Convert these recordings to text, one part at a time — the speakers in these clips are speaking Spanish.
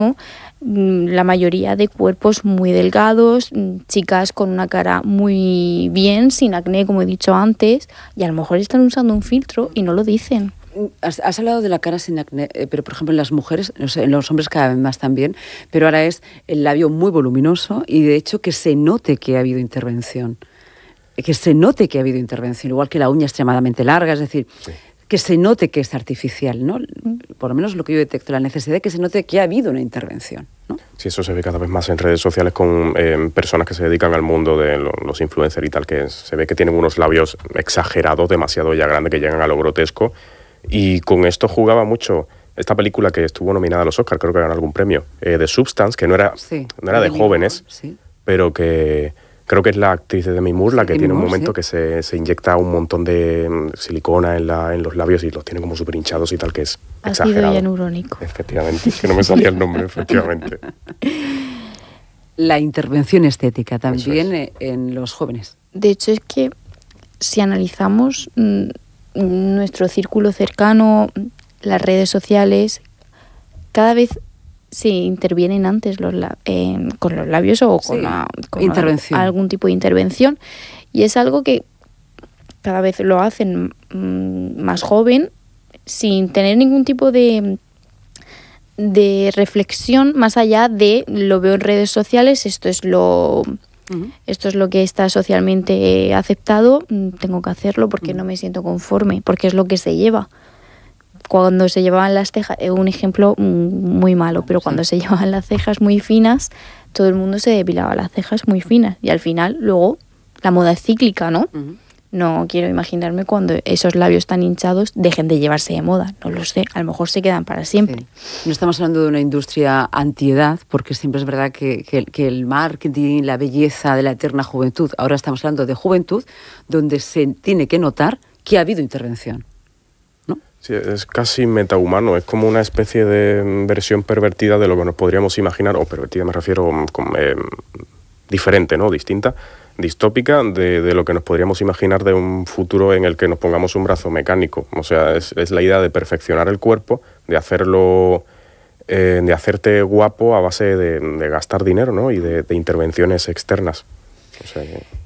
La mayoría de cuerpos muy delgados, chicas con una cara muy bien, sin acné, como he dicho antes, y a lo mejor están usando un filtro y no lo dicen. Has hablado de la cara sin acné, pero por ejemplo en las mujeres, no sé, en los hombres cada vez más también, pero ahora es el labio muy voluminoso y de hecho que se note que ha habido intervención. Que se note que ha habido intervención, igual que la uña extremadamente larga, es decir, sí, que se note que es artificial, ¿no? Por lo menos lo que yo detecto, la necesidad de que se note que ha habido una intervención, ¿no? Sí, eso se ve cada vez más en redes sociales con personas que se dedican al mundo de los influencers y tal, que se ve que tienen unos labios exagerados, demasiado ya grandes, que llegan a lo grotesco. Y con esto jugaba mucho esta película que estuvo nominada a los Oscars, creo que ganó algún premio, de Substance, que no era de jóvenes, sí, pero que creo que es la actriz de Demi Moore la que tiene un momento que se inyecta un montón de silicona en los labios y los tiene como súper hinchados y tal, que es exagerado. Ácido hialurónico. Efectivamente, es que no me salía el nombre, efectivamente. La intervención estética también en los jóvenes. De hecho, es que si analizamos nuestro círculo cercano, las redes sociales, cada vez se intervienen antes con los labios o con algún tipo de intervención, y es algo que cada vez lo hacen más joven sin tener ningún tipo de reflexión más allá de lo veo en redes sociales, esto es lo que está socialmente aceptado, tengo que hacerlo porque no me siento conforme, porque es lo que se lleva. Cuando se llevaban las cejas, un ejemplo muy malo, pero cuando se llevaban las cejas muy finas, todo el mundo se depilaba las cejas muy finas. Y al final, luego, la moda es cíclica, ¿no? No quiero imaginarme cuando esos labios tan hinchados dejen de llevarse de moda. No lo sé, a lo mejor se quedan para siempre. Sí. No estamos hablando de una industria antiedad, porque siempre es verdad que el marketing, la belleza de la eterna juventud. Ahora estamos hablando de juventud, donde se tiene que notar que ha habido intervención. Sí, es casi metahumano, es como una especie de versión pervertida de lo que nos podríamos imaginar, o pervertida me refiero, diferente, ¿no? Distinta, distópica de lo que nos podríamos imaginar de un futuro en el que nos pongamos un brazo mecánico. O sea, es la idea de perfeccionar el cuerpo, de hacerlo, de hacerte guapo a base de gastar dinero, ¿no? Y de intervenciones externas. O sea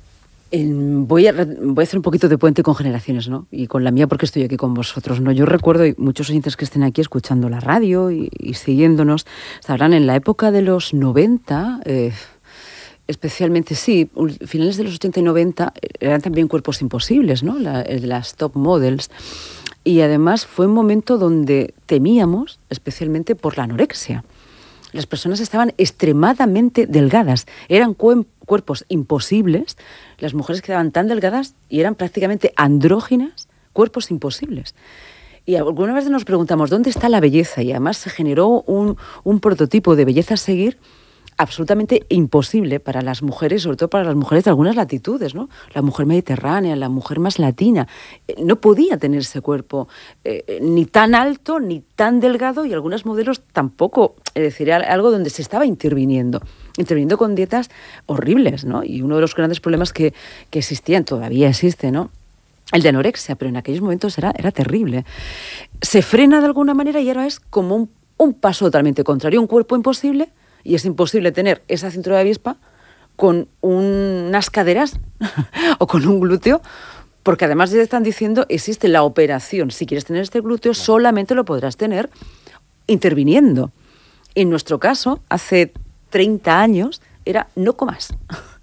Voy a hacer un poquito de puente con generaciones, ¿no? Y con la mía porque estoy aquí con vosotros, ¿no? Yo recuerdo, y muchos oyentes que estén aquí escuchando la radio y siguiéndonos, sabrán, en la época de los 90, especialmente, sí, finales de los 80 y 90, eran también cuerpos imposibles, ¿no? Las top models. Y además fue un momento donde temíamos, especialmente por la anorexia. Las personas estaban extremadamente delgadas, eran cuerpos imposibles, las mujeres quedaban tan delgadas y eran prácticamente andróginas, cuerpos imposibles. Y alguna vez nos preguntamos, ¿dónde está la belleza? Y además se generó un prototipo de belleza a seguir absolutamente imposible para las mujeres, sobre todo para las mujeres de algunas latitudes, ¿no? La mujer mediterránea, la mujer más latina, no podía tener ese cuerpo ni tan alto, ni tan delgado, y algunos modelos tampoco, es decir, algo donde se estaba interviniendo con dietas horribles, ¿no? Y uno de los grandes problemas que existían, todavía existe, ¿no? El de anorexia, pero en aquellos momentos era terrible. Se frena de alguna manera y ahora es como un paso totalmente contrario, un cuerpo imposible. Y es imposible tener esa cintura de avispa con unas caderas o con un glúteo, porque además ya están diciendo, existe la operación. Si quieres tener este glúteo, solamente lo podrás tener interviniendo. En nuestro caso, hace 30 años, era no comas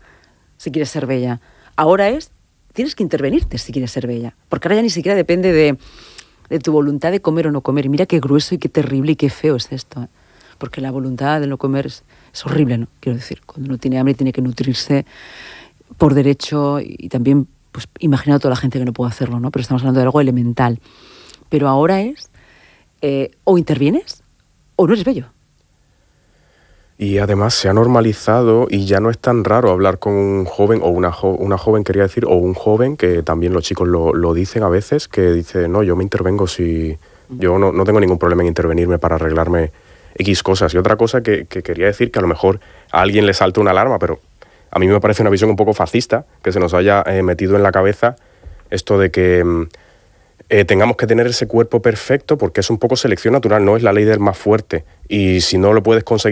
si quieres ser bella. Ahora tienes que intervenirte si quieres ser bella, porque ahora ya ni siquiera depende de tu voluntad de comer o no comer. Y mira qué grueso y qué terrible y qué feo es esto, ¿eh? Porque la voluntad de no comer es horrible, ¿no? Quiero decir, cuando uno tiene hambre tiene que nutrirse por derecho y también, pues, imaginando a toda la gente que no puede hacerlo, ¿no? Pero estamos hablando de algo elemental. Pero ahora o intervienes o no eres bello. Y además se ha normalizado y ya no es tan raro hablar con un joven o una joven, quería decir, o un joven, que también los chicos lo dicen a veces, que dice, no, yo me intervengo si... Yo no tengo ningún problema en intervenirme para arreglarme X cosas. Y otra cosa que quería decir, que a lo mejor a alguien le salta una alarma, pero a mí me parece una visión un poco fascista, que se nos haya metido en la cabeza esto de que tengamos que tener ese cuerpo perfecto, porque es un poco selección natural, no es la ley del más fuerte. Y si no lo puedes conseguir